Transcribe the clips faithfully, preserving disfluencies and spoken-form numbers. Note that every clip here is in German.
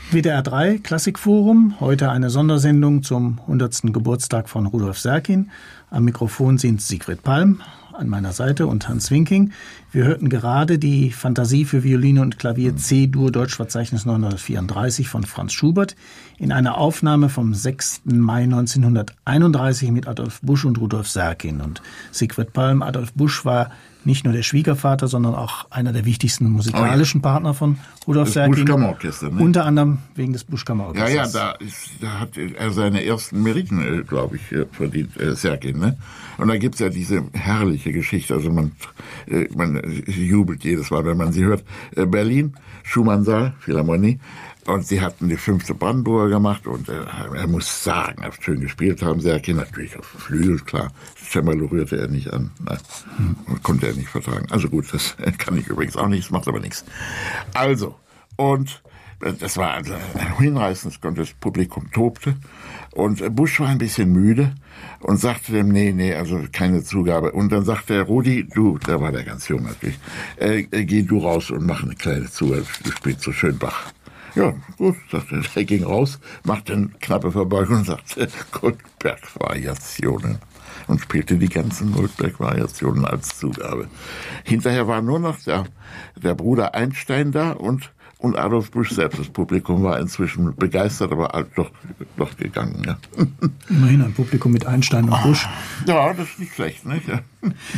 W D R drei Klassikforum, heute eine Sondersendung zum hundertsten Geburtstag von Rudolf Serkin. Am Mikrofon sind Siegfried Palm an meiner Seite und Hans Winking. Wir hörten gerade die Fantasie für Violine und Klavier C-Dur Deutschverzeichnis neunhundertvierunddreißig von Franz Schubert in einer Aufnahme vom sechsten Mai neunzehnhunderteinunddreißig mit Adolf Busch und Rudolf Serkin. Und Siegfried Palm, Adolf Busch war nicht nur der Schwiegervater, sondern auch einer der wichtigsten musikalischen oh ja. Partner von Rudolf das Serkin. Buschkammerorchester, ne? Unter anderem wegen des Buschkammerorchesters. Ja, ja, da, ist, da hat er seine ersten Meriten, glaube ich, verdient, äh, Serkin, ne? Und da gibt's ja diese herrliche Geschichte, also man, äh, man jubelt jedes Mal, wenn man sie hört. Äh, Berlin, Schumannsaal, Philharmonie. Und sie hatten die fünfte Brandenburger gemacht und äh, er muss sagen, er hat schön gespielt haben, Serkin, natürlich auf dem Flügel, klar. Cembalo rührte er nicht an, nein, hm. konnte er nicht vertragen. Also gut, das kann ich übrigens auch nicht, das macht aber nichts. Also, und das war also ein hinreißendes, das Publikum tobte und Busch war ein bisschen müde und sagte dem, nee, nee, also keine Zugabe. Und dann sagte er, Rudi, du, da war der ganz jung natürlich, äh, geh du raus und mach eine kleine Zugabe, du spielst so schön Bach. Ja, gut, sagte er. Er ging raus, machte eine knappe Verbeugung und sagte Goldberg-Variationen und spielte die ganzen Goldberg-Variationen als Zugabe. Hinterher war nur noch der, der Bruder Einstein da und, und Adolf Busch selbst. Das Publikum war inzwischen begeistert, aber doch, doch gegangen. Ja. Immerhin ein Publikum mit Einstein und Busch. Ja, das ist nicht schlecht, nicht? Ja.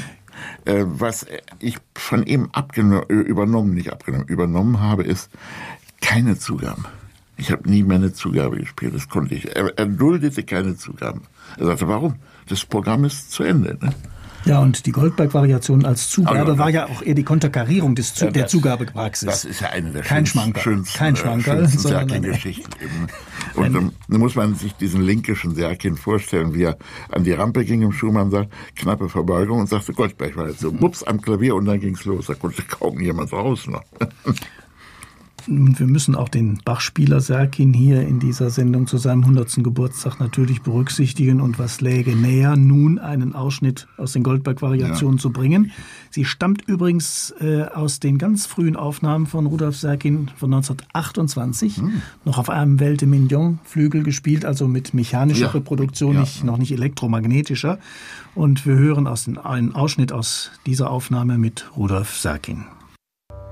Was ich von ihm abgenommen, übernommen, nicht abgenommen, übernommen habe, ist, keine Zugaben. Ich habe nie meine Zugabe gespielt, das konnte ich. Er, er duldete keine Zugaben. Er sagte, warum? Das Programm ist zu Ende. Ne? Ja, und die Goldberg-Variation als Zugabe also, war ja auch eher die Konterkarierung des Zu- ja, das, der Zugabepraxis. Das ist ja eine der Kein schönsten, schönsten, Kein Schmankerl, äh, schönsten Serkin-Geschichten. Und dann muss man sich diesen linkischen Serkin vorstellen, wie er an die Rampe ging im Schumannsaal, knappe Verbeugung und sagte, Goldberg war jetzt so, bups, am Klavier und dann ging's los. Da konnte kaum jemand raus noch. Und wir müssen auch den Bachspieler Serkin hier in dieser Sendung zu seinem hundertsten Geburtstag natürlich berücksichtigen. Und was läge näher, nun einen Ausschnitt aus den Goldberg-Variationen ja. zu bringen. Sie stammt übrigens äh, aus den ganz frühen Aufnahmen von Rudolf Serkin von neunzehnhundertachtundzwanzig. Hm. Noch auf einem Velte Mignon Flügel gespielt, also mit mechanischer ja. Reproduktion, ja. Nicht, noch nicht elektromagnetischer. Und wir hören aus den, einen Ausschnitt aus dieser Aufnahme mit Rudolf Serkin.